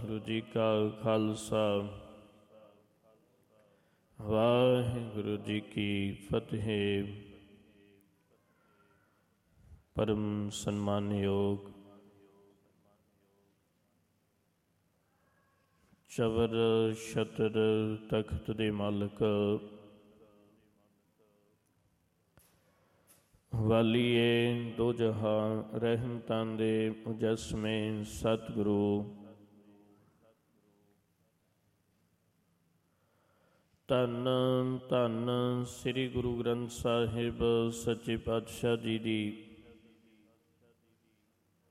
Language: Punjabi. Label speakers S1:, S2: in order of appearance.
S1: ਵਾਹਿਗੁਰੂ ਜੀ ਕਾ ਖਾਲਸਾ ਵਾਹਿਗੁਰੂ ਜੀ ਕੀ ਫਤਿਹ। ਪਰਮ ਸਨਮਾਨਯੋਗ ਚਵਰ ਛਤਰ ਤਖਤ ਦੇ ਮਾਲਕ ਵਾਲੀਏ ਦੋ ਜਹਾਂ ਰਹਿਮਤਾਂ ਦੇ ਮੁਜੱਸਮੇ ਸਤਿਗੁਰੂ ਧੰਨ ਧੰਨ ਸ੍ਰੀ ਗੁਰੂ ਗ੍ਰੰਥ ਸਾਹਿਬ ਸੱਚੇ ਪਾਤਸ਼ਾਹ ਜੀ ਦੀ